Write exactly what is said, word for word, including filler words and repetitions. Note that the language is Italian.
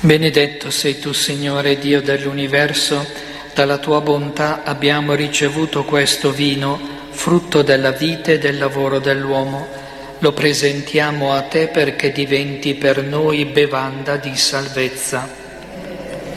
Benedetto sei tu, Signore, Dio dell'universo, dalla tua bontà abbiamo ricevuto questo vino, frutto della vita e del lavoro dell'uomo. Lo presentiamo a te perché diventi per noi bevanda di salvezza.